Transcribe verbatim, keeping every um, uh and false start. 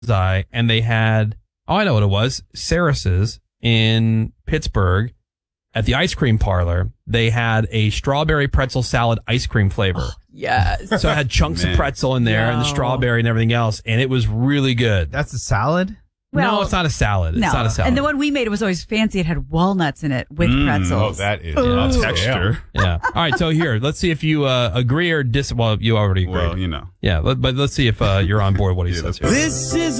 Bullseye, and they had, oh, I know what it was, Sarris's in Pittsburgh at the ice cream parlor. They had a strawberry pretzel salad ice cream flavor. Yes. So it had chunks Man. of pretzel in there No. and the strawberry and everything else, and it was really good. That's a salad? Well, no, it's not a salad. It's no. not a salad. And the one we made, it was always fancy. It had walnuts in it with Mm, pretzels. Oh, that is Yeah, a that's texture. yeah. All right, so here, let's see if you uh, agree or dis. Well, you already agreed. Well, you know. Yeah, let, but let's see if uh, you're on board what he Yeah, says that's here. right. This is